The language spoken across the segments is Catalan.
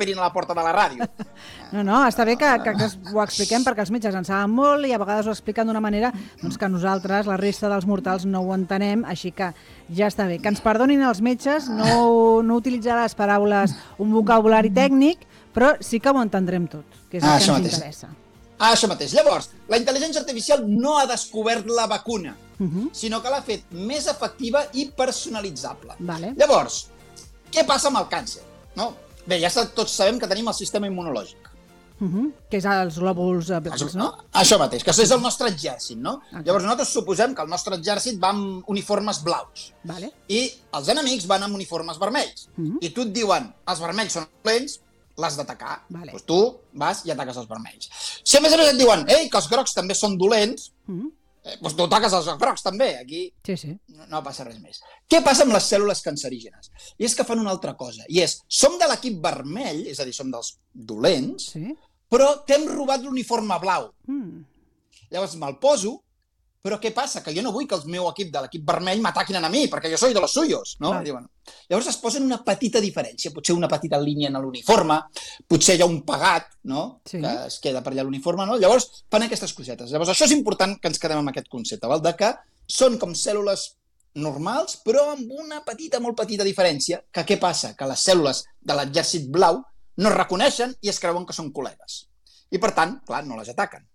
esperin a la porta de la ràdio. No, està bé que ho expliquem perquè els metges en saben molt i a vegades ho expliquen d'una manera que nosaltres, la resta dels mortals, no ho entenem, així que ja està bé. Que ens perdonin els metges, no utilitzar les paraules, un vocabulari tècnic, però sí que ho entendrem tot, que és el que ens interessa. Això mateix. Llavors, la intel·ligència artificial no ha descobert la vacuna, sinó que l'ha fet més efectiva i personalitzable. Llavors, què passa amb el càncer? Bé, ja tots sabem que tenim el sistema immunològic. Que és els glòbuls blancs, no? Això mateix, que és el nostre exèrcit, no? Llavors nosaltres suposem que el nostre exèrcit va amb uniformes blaus i els enemics van amb uniformes vermells. I tu et diuen, els vermells són lents, l'has d'atacar. Doncs tu vas i ataques els vermells. Si a més et diuen, que els grocs també són dolents, doncs tu ataques els grocs també. Aquí no passa res més. Què passa amb les cèl·lules cancerígenes? I és que fan una altra cosa, i és, som de l'equip vermell, és a dir, som dels dolents, però t'hem robat l'uniforme blau. Llavors me'l poso, però què passa? Que jo no vull que el meu equip de l'equip vermell m'ataquin a mi, perquè jo soy de los suyos, no? Llavors es posen una petita diferència, potser una petita línia en l'uniforme, potser hi ha un pegat, no?, que es queda per allà l'uniforme, no? Llavors fan aquestes cosetes. Llavors això és important que ens quedem amb aquest concepte, de que són com cèl·lules normals, però amb una petita, molt petita diferència, que què passa? Que les cèl·lules de l'exèrcit blau no es reconeixen i es creuen que són col·legues. I per tant, clar, no les ataquen.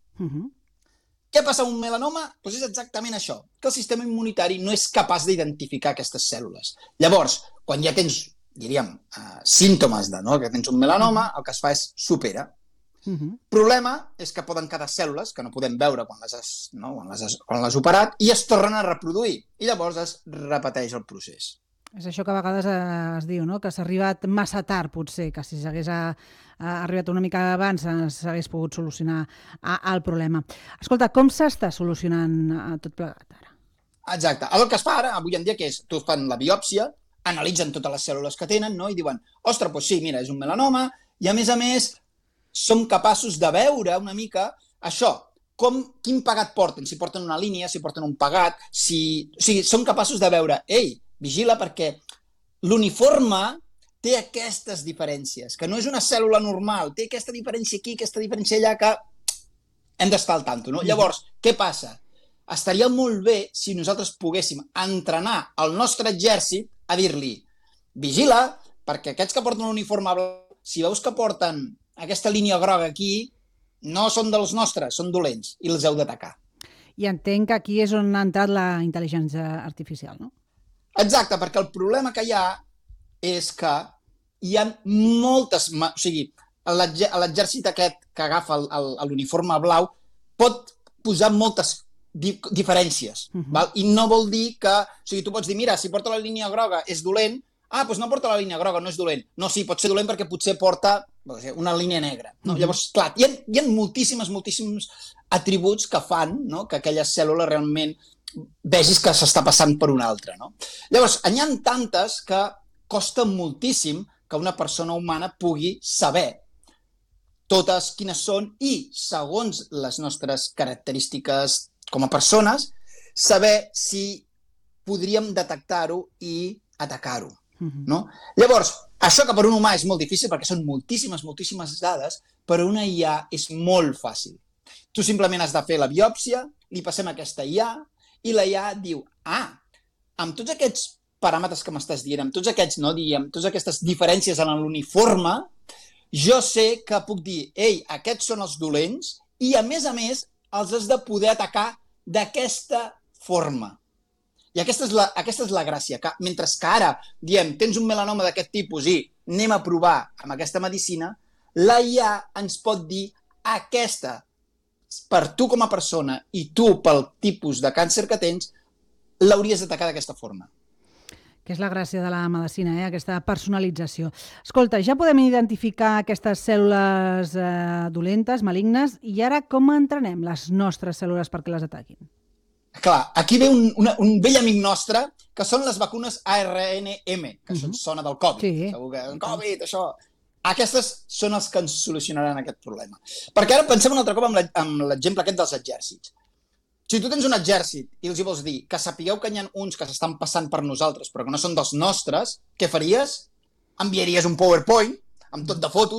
Què passa amb un melanoma? Doncs és exactament això, que el sistema immunitari no és capaç d'identificar aquestes cèl·lules. Llavors, quan ja tens, diríem, símptomes que tens un melanoma, el que es fa és supera. El problema és que poden quedar cèl·lules que no podem veure quan les has operat i es tornen a reproduir. I llavors es repeteix el procés. És això que a vegades es diu, que s'ha arribat massa tard, potser, que si s'hagués arribat una mica abans s'hagués pogut solucionar el problema. Escolta, com s'està solucionant tot plegat ara? Exacte. El que es fa ara, avui en dia, que és, tu fan la biòpsia, analitzen totes les cèl·lules que tenen, i diuen, ostres, doncs sí, mira, és un melanoma, i a més, som capaços de veure una mica això, quin pegat porten, si porten una línia, si porten un pegat, o sigui, som capaços de veure, vigila perquè l'uniforme té aquestes diferències, que no és una cèl·lula normal, té aquesta diferència aquí, aquesta diferència allà, que hem d'estar al tanto, no? Llavors, què passa? Estaria molt bé si nosaltres poguéssim entrenar el nostre exèrcit a dir-li, vigila, perquè aquests que porten un uniforme blau, si veus que porten aquesta línia groga aquí, no són dels nostres, són dolents, i els heu d'atacar. I entenc que aquí és on ha entrat la intel·ligència artificial, no? Exacte, perquè el problema que hi ha és que hi ha moltes... O sigui, l'exèrcit aquest que agafa l'uniforme blau pot posar moltes diferències. I no vol dir que... O sigui, tu pots dir, mira, si porta la línia groga és dolent, doncs no porta la línia groga, no és dolent. No, sí, pot ser dolent perquè potser porta una línia negra. Llavors, clar, hi ha moltíssims atributs que fan que aquella cèl·lula realment vegis que s'està passant per una altra. Llavors, n'hi ha tantes que costa moltíssim que una persona humana pugui saber totes quines són i, segons les nostres característiques com a persones, saber si podríem detectar-ho i atacar-ho. Llavors, això que per un humà és molt difícil perquè són moltíssimes dades, per una IA és molt fàcil. Tu simplement has de fer la biòpsia, li passem aquesta IA, i la IA diu, amb tots aquests paràmetres que m'estàs dient, amb tots aquests, totes aquestes diferències en l'uniforme, jo sé que puc dir, aquests són els dolents, i a més els has de poder atacar d'aquesta forma. I aquesta és la gràcia, que mentre que ara diem, tens un melanoma d'aquest tipus i anem a provar amb aquesta medicina, la IA ens pot dir aquesta per tu com a persona i tu pel tipus de càncer que tens, l'hauries d'atacar d'aquesta forma. Que és la gràcia de la medicina, aquesta personalització. Escolta, ja podem identificar aquestes cèl·lules dolentes, malignes, i ara com entrenem les nostres cèl·lules perquè les ataquin? Clar, aquí ve un vell amic nostre, que són les vacunes ARNM, que això ens sona del Covid. Segur que Covid, això... Aquestes són els que ens solucionaran aquest problema. Perquè ara pensem un altre cop amb l'exemple aquest dels exèrcits. Si tu tens un exèrcit i els hi vols dir que sapigueu que hi ha uns que s'estan passant per nosaltres però que no són dels nostres, què faries? Enviaries un PowerPoint amb tot de fotos